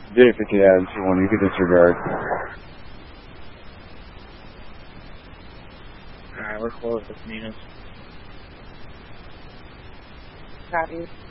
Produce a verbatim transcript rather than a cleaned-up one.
J fifty adds two one, you can disregard. Alright, we're close with Minas. Copy.